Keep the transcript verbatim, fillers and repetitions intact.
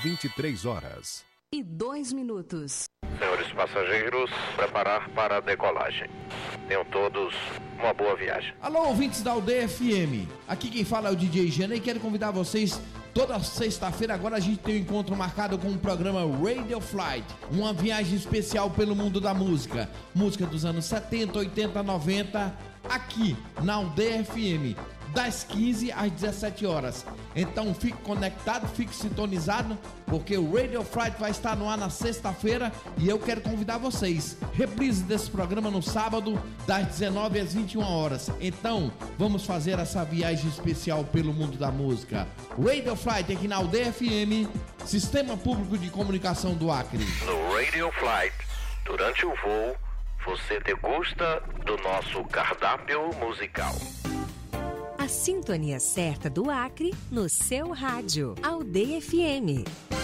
vinte e três horas e dois minutos. Senhores passageiros, preparar para a decolagem. Tenham todos uma boa viagem. Alô, ouvintes da Aldeia F M. Aqui quem fala é o D J Gena e quero convidar vocês. Toda sexta-feira agora a gente tem um encontro marcado com o programa Radio Flight, uma viagem especial pelo mundo da música. Música dos anos setenta, oitenta, noventa, aqui na Aldeia F M, das quinze às dezessete horas. Então fique conectado, fique sintonizado, porque o Radio Flight vai estar no ar na sexta-feira e eu quero convidar vocês. Reprise desse programa no sábado, das dezenove às vinte e uma horas. Então, vamos fazer essa viagem especial pelo mundo da música. Radio Flight aqui na Aldeia F M, Sistema Público de Comunicação do Acre. No Radio Flight, durante o voo, você degusta do nosso cardápio musical. A sintonia certa do Acre no seu rádio. Aldeia F M.